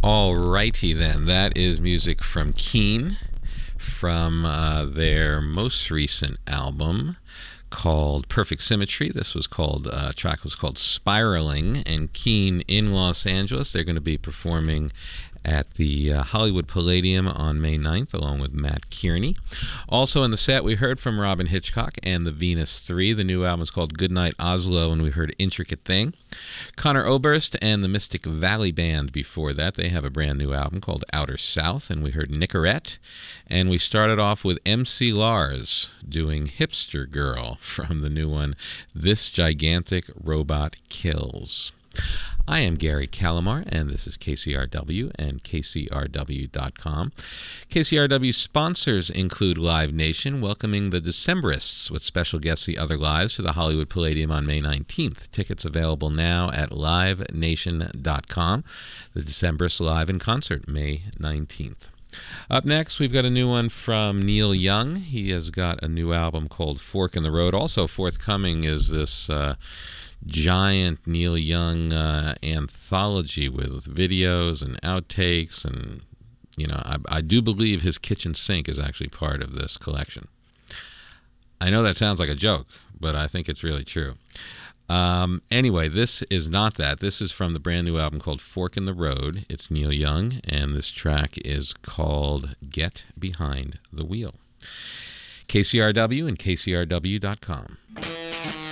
All righty then. That is music from Keane from their most recent album called Perfect Symmetry. This was called track was called Spiraling, and Keane in Los Angeles. They're going to be performing at the Hollywood Palladium on May 9th, along with Matt Kearney. Also in the set, we heard from Robyn Hitchcock and the Venus 3. The new album is called Goodnight Oslo, and we heard Intricate Thing. Conor Oberst and the Mystic Valley Band before that. They have a brand new album called Outer South, and we heard Nicorette. And we started off with MC Lars doing Hipster Girl from the new one, This Gigantic Robot Kills. I am Gary Calamar, and this is KCRW and KCRW.com. KCRW sponsors include Live Nation, welcoming the Decemberists with special guests The Other Lives to the Hollywood Palladium on May 19th. Tickets available now at livenation.com. The Decemberists live in concert, May 19th. Up next, we've got a new one from Neil Young. He has got a new album called Fork in the Road. Also forthcoming is this giant Neil Young anthology with videos and outtakes, and I do believe his kitchen sink is actually part of this collection. I know that sounds like a joke, but I think it's really true. Anyway, this is not that. This is from the brand new album called Fork in the Road. It's Neil Young, and this track is called Get Behind the Wheel. KCRW and KCRW.com.